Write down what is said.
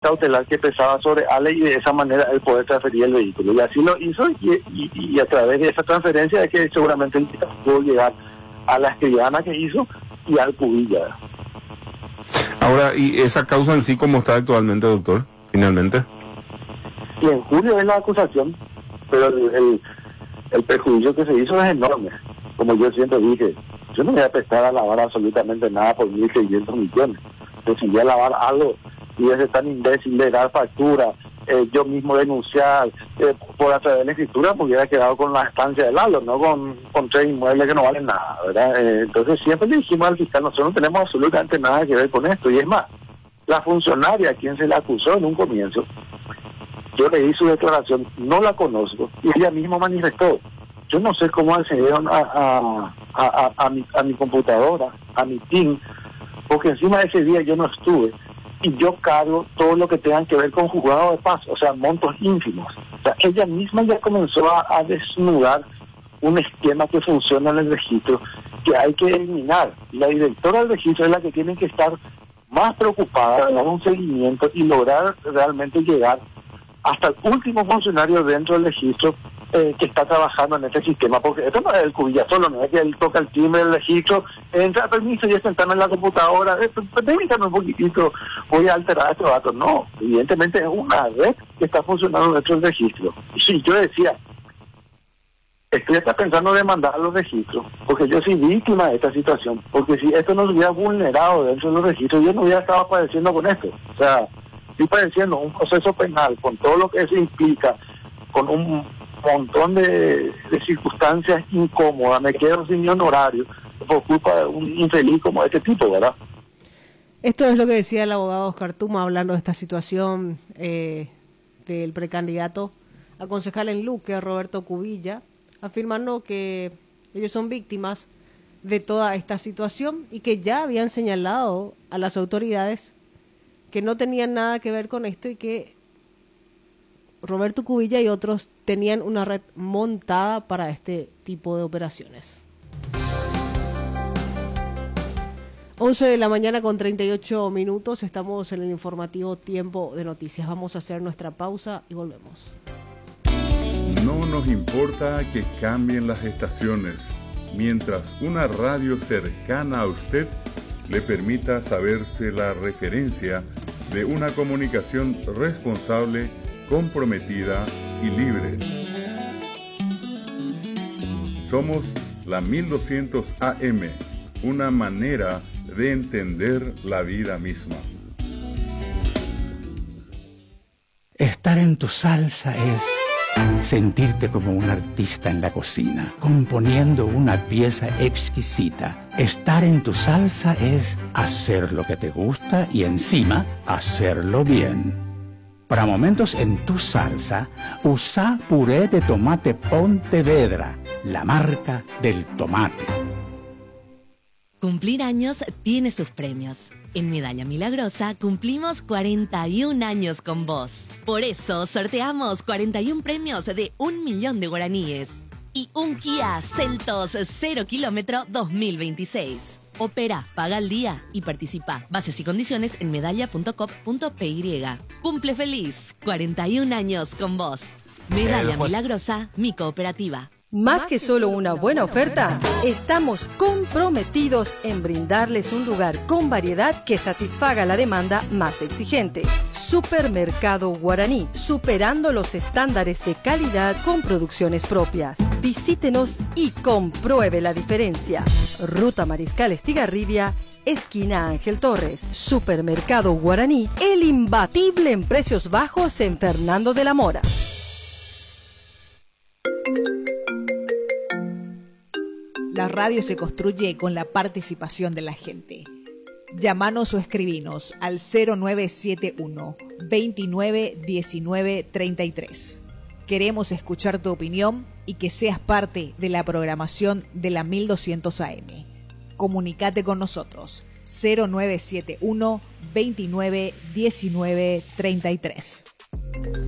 cautelar que pesaba sobre Ale y de esa manera él poder transferir el vehículo. Y así lo hizo y a través de esa transferencia es que seguramente el pudo llegar a la escribana que hizo y al Cubilla. Ahora, ¿y esa causa en sí cómo está actualmente, doctor? Finalmente. Y en julio es la acusación, pero el perjuicio que se hizo es enorme. Como yo siempre dije, yo no voy a prestar a lavar absolutamente nada por 1.600 millones. Entonces, si voy a lavar algo y es tan imbécil de dar factura, yo mismo denunciar por a través de la escritura, me hubiera quedado con la estancia del Lalo, no con 3 inmuebles que no valen nada, ¿verdad? Entonces siempre le dijimos al fiscal, nosotros no tenemos absolutamente nada que ver con esto. Y es más, la funcionaria a quien se le acusó en un comienzo, yo leí su declaración, no la conozco, y ella misma manifestó, yo no sé cómo accedieron a mi computadora, a mi team, porque encima de ese día yo no estuve, y yo cargo todo lo que tenga que ver con juzgado de paz, o sea, montos ínfimos. O sea, ella misma ya comenzó a desnudar un esquema que funciona en el registro, que hay que eliminar. La directora del registro es la que tiene que estar más preocupada de dar un seguimiento y lograr realmente llegar hasta el último funcionario dentro del registro que está trabajando en este sistema, porque esto no es el Cubilla solo, no es que él toca el timbre del registro, entra, permiso, y sentarme en la computadora, permítame un poquitito, voy a alterar estos datos. No, evidentemente es una red que está funcionando dentro del registro. Y sí, yo decía, estoy hasta pensando demandar los registros, porque yo soy víctima de esta situación, porque si esto no se hubiera vulnerado dentro de los registros, yo no hubiera estado padeciendo con esto. O sea, estoy padeciendo un proceso penal con todo lo que eso implica, con un montón de circunstancias incómodas, me quedo sin mi honorario por culpa de un infeliz como este tipo, ¿verdad? Esto es lo que decía el abogado Oscar Tuma hablando de esta situación del precandidato a concejal en Luque, Roberto Cubilla, afirmando que ellos son víctimas de toda esta situación y que ya habían señalado a las autoridades que no tenían nada que ver con esto y que Roberto Cubilla y otros tenían una red montada para este tipo de operaciones. 11 de la mañana con 38 minutos, estamos en el informativo Tiempo de Noticias. Vamos a hacer nuestra pausa y volvemos. No nos importa que cambien las estaciones, mientras una radio cercana a usted le permita saberse la referencia de una comunicación responsable, comprometida y libre. Somos la 1200 AM, una manera de entender la vida misma. Estar en tu salsa es sentirte como un artista en la cocina, componiendo una pieza exquisita. Estar en tu salsa es hacer lo que te gusta y encima hacerlo bien. Para momentos en tu salsa, usa puré de tomate Pontevedra, la marca del tomate. Cumplir años tiene sus premios. En Medalla Milagrosa cumplimos 41 años con vos. Por eso sorteamos 41 premios de 1 millón de guaraníes y un Kia Seltos 0 kilómetro 2026. Opera, paga al día y participa. Bases y condiciones en medalla.com.py. Cumple feliz, 41 años con vos. Medalla Milagrosa, mi cooperativa. Más que solo una buena oferta, estamos comprometidos en brindarles un lugar con variedad que satisfaga la demanda más exigente. Supermercado Guaraní, superando los estándares de calidad con producciones propias. Visítenos y compruebe la diferencia. Ruta Mariscal Estigarribia, esquina Ángel Torres. Supermercado Guaraní, el imbatible en precios bajos en Fernando de la Mora. La radio se construye con la participación de la gente. Llámanos o escribinos al 0971 29 19 33. Queremos escuchar tu opinión y que seas parte de la programación de la 1200 AM. Comunicate con nosotros 0971 29 19 33.